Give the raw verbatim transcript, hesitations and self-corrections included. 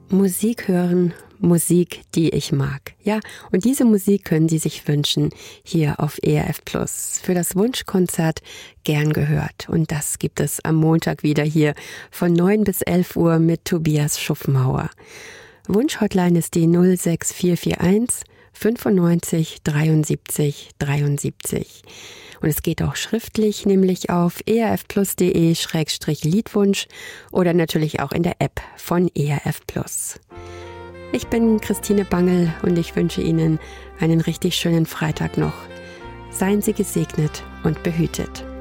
Musik hören, Musik, die ich mag. Ja, und diese Musik können Sie sich wünschen hier auf E R F Plus. Für das Wunschkonzert gern gehört. Und das gibt es am Montag wieder hier von neun bis elf Uhr mit Tobias Schuffmauer. Wunschhotline ist die null sechs vier vier eins fünfundneunzig dreiundsiebzig dreiundsiebzig. Und es geht auch schriftlich, nämlich auf erfplus.de Schrägstrich Liedwunsch oder natürlich auch in der App von E R F Plus. Ich bin Christine Bangel und ich wünsche Ihnen einen richtig schönen Freitag noch. Seien Sie gesegnet und behütet.